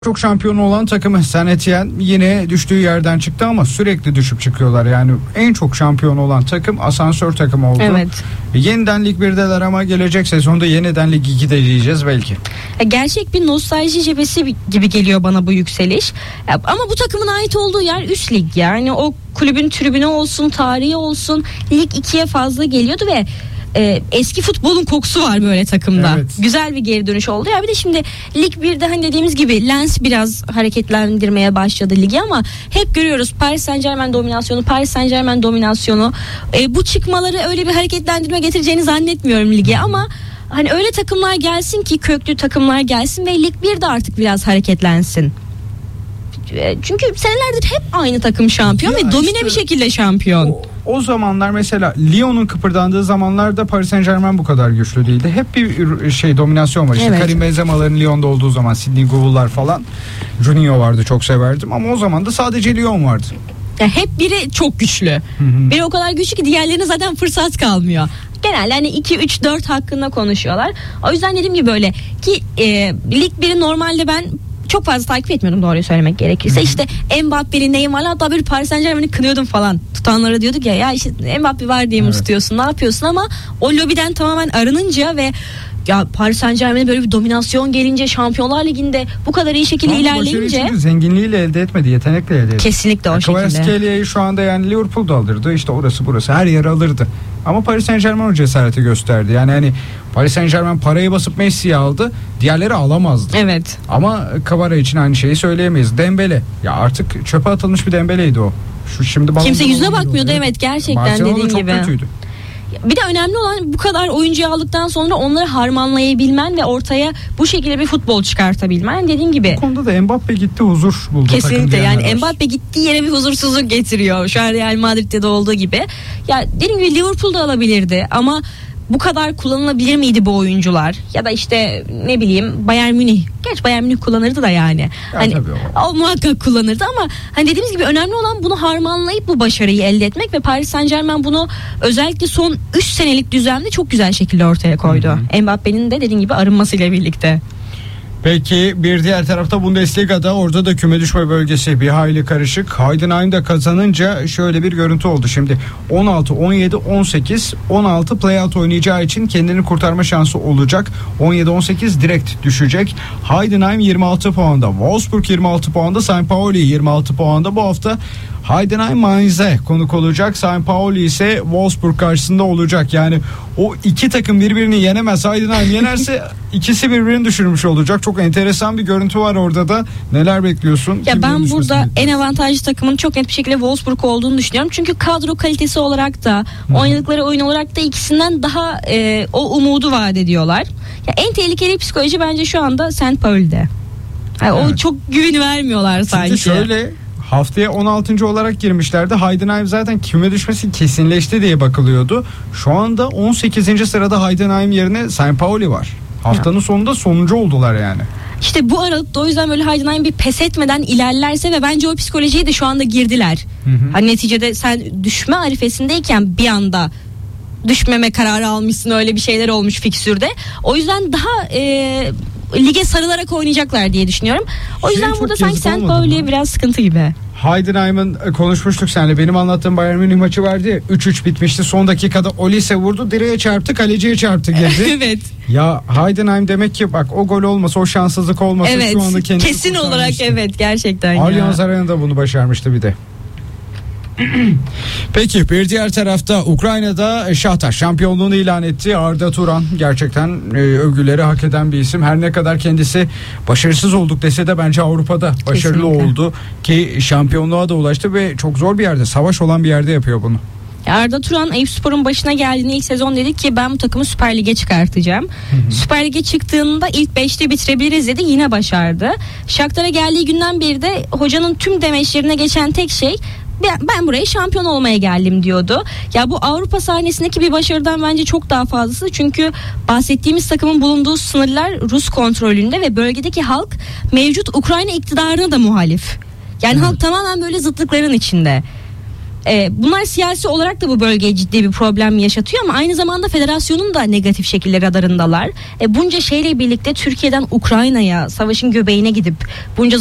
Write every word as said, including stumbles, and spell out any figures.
Çok şampiyonu olan takımı Saint Etienne yine düştüğü yerden çıktı ama sürekli düşüp çıkıyorlar. Yani en çok şampiyon olan takım asansör takımı oldu. Evet. Yeniden Lig birdeler ama gelecek sezonda yeniden Lig ikide diyeceğiz belki. Gerçek bir nostalji cephesi gibi geliyor bana bu yükseliş. Ama bu takımın ait olduğu yer üst lig. Yani o kulübün tribünü olsun, tarihi olsun, Lig ikiye fazla geliyordu ve Ee, eski futbolun kokusu var böyle takımda. Evet. Güzel bir geri dönüş oldu. Ya bir de şimdi Lig birde hani dediğimiz gibi Lens biraz hareketlendirmeye başladı ligi ama hep görüyoruz Paris Saint-Germain dominasyonu, Paris Saint-Germain dominasyonu. Ee, bu çıkmaları öyle bir hareketlendirme getireceğini zannetmiyorum lige ama hani öyle takımlar gelsin ki köklü takımlar gelsin ve Lig birde artık biraz hareketlensin. Çünkü senelerdir hep aynı takım şampiyon ya ve domine işte bir şekilde şampiyon. O, o zamanlar mesela Lyon'un kıpırdandığı zamanlarda Paris Saint-Germain bu kadar güçlü değildi. Hep bir şey dominasyon var. İşte evet. Karim Benzema'ların Lyon'da olduğu zaman Sidney Govell'lar falan, Juninho vardı, çok severdim ama o zaman da sadece Lyon vardı. Ya hep biri çok güçlü. Hı hı. Biri o kadar güçlü ki diğerlerine zaten fırsat kalmıyor. Genelde hani iki üç dört hakkında konuşuyorlar. O yüzden dediğim gibi böyle ki e, Lig biri normalde ben çok fazla takip etmiyordum doğruyu söylemek gerekirse. Hı-hı. İşte Mbappe'li, Neymar'lı, hatta bir Paris Saint-Germain'i kınıyordum falan. Tutanlara diyorduk ya ya işte Mbappe var diye mi evet. tutuyorsun, ne yapıyorsun, ama o lobiden tamamen arınınca ve ya Paris Saint-Germain'e böyle bir dominasyon gelince, Şampiyonlar Ligi'nde bu kadar iyi şekilde ama ilerleyince zenginliğiyle elde etmedi, yetenekle elde etti. Kesinlikle o yani şekilde. Kvaratskhelia şu anda yani Liverpool'da alırdı, işte orası burası her yeri alırdı. Ama Paris Saint-Germain o cesareti gösterdi. Yani hani Paris Saint-Germain parayı basıp Messi'yi aldı, diğerleri alamazdı. Evet. Ama Kvara için aynı şeyi söyleyemeyiz. Dembele, ya artık çöpe atılmış bir Dembele'ydi o. Şu şimdi kimse yüzüne bakmıyordu, evet, gerçekten Barcelona'da dediğin çok gibi. Kötüydü. Bir de önemli olan bu kadar oyuncuyu aldıktan sonra onları harmanlayabilmen ve ortaya bu şekilde bir futbol çıkartabilmen. Dediğim gibi. Bu konuda da Mbappe gitti, huzur buldu. Kesinlikle yani Mbappe gittiği yere bir huzursuzluk getiriyor. Şu an Real Madrid'de de olduğu gibi. Ya dediğim gibi Liverpool'da alabilirdi ama bu kadar kullanılabilir miydi bu oyuncular? Ya da işte ne bileyim Bayern Münih. Geç Bayern Münih kullanırdı da yani. Ya hani o. o muhakkak kullanırdı ama hani dediğimiz gibi önemli olan bunu harmanlayıp bu başarıyı elde etmek ve Paris Saint-Germain bunu özellikle son üç senelik düzende çok güzel şekilde ortaya koydu. Hı-hı. Mbappe'nin de dediğim gibi arınmasıyla birlikte. Peki bir diğer tarafta Bundesliga'da, orada da küme düşme bölgesi bir hayli karışık. Heidenheim'de kazanınca şöyle bir görüntü oldu. Şimdi on altı, on yedi, on sekiz, on altı playout oynayacağı için kendini kurtarma şansı olacak. on yedi on sekiz direkt düşecek. Heidenheim yirmi altı puanda, Wolfsburg yirmi altı puanda, Saint Pauli yirmi altı puanda. Bu hafta Heidenheim Mainz'e konuk olacak. Saint Pauli ise Wolfsburg karşısında olacak. Yani o iki takım birbirini yenemez. Heidenheim yenerse ikisi birbirini düşürmüş olacak. Çok enteresan bir görüntü var orada da. Neler bekliyorsun? Ya Kim ben burada en avantajlı takımın çok net bir şekilde Wolfsburg olduğunu düşünüyorum. Çünkü kadro kalitesi olarak da, Hı. oynadıkları oyun olarak da ikisinden daha e, o umudu vaat ediyorlar. Ya en tehlikeli psikoloji bence şu anda Saint Pauli'de. Yani evet. O çok güven vermiyorlar sanki. Şimdi şöyle, haftaya on altıncı olarak girmişlerdi. Heidenheim zaten küme düşmesi kesinleşti diye bakılıyordu. Şu anda on sekizinci sırada Heidenheim yerine Saint Pauli var. Haftanın ya. sonunda sonuncu oldular yani. İşte bu aralıkta o yüzden böyle Heidenheim bir pes etmeden ilerlerse ve bence o psikolojiye de şu anda girdiler. Hı hı. Hani neticede sen düşme arifesindeyken bir anda düşmeme kararı almışsın, öyle bir şeyler olmuş fikstürde. O yüzden daha e, lige sarılarak oynayacaklar diye düşünüyorum. O şey, yüzden burada sanki Saint Pauli'ye biraz sıkıntı gibi. Heidenheim'ın konuşmuştuk seninle. Benim anlattığım Bayern Münih maçı vardı ya, üç üç bitmişti. Son dakikada Olise vurdu, direğe çarptı, kaleciye çarptı girdi. Evet. Ya Heidenheim demek ki bak, o gol olmasa, o şanssızlık olmasa evet, şu anda kendisi kesin olarak evet, gerçekten Allianz Arena'da bunu başarmıştı bir de. Peki bir diğer tarafta Ukrayna'da Şahtar şampiyonluğunu ilan etti. Arda Turan gerçekten e, övgüleri hak eden bir isim. Her ne kadar kendisi başarısız olduk dese de bence Avrupa'da başarılı Kesinlikle. oldu ki şampiyonluğa da ulaştı ve çok zor bir yerde, savaş olan bir yerde yapıyor bunu. Arda Turan Eyüpspor'un başına geldiğinde ilk sezon dedik ki ben bu takımı Süper Lig'e çıkartacağım. Hı hı. Süper Lig'e çıktığında ilk beşte bitirebiliriz dedi, yine başardı. Shakhtar'a geldiği günden beri de hocanın tüm demeçlerine geçen tek şey ben, ben buraya şampiyon olmaya geldim diyordu. Ya bu Avrupa sahnesindeki bir başarıdan bence çok daha fazlası. Çünkü bahsettiğimiz takımın bulunduğu sınırlar Rus kontrolünde ve bölgedeki halk mevcut Ukrayna iktidarına da muhalif. Yani Hı. halk tamamen böyle zıtlıkların içinde. E, bunlar siyasi olarak da bu bölgeye ciddi bir problem yaşatıyor ama aynı zamanda federasyonun da negatif şekilde radarındalar. E, bunca şeyle birlikte Türkiye'den Ukrayna'ya, savaşın göbeğine gidip bunca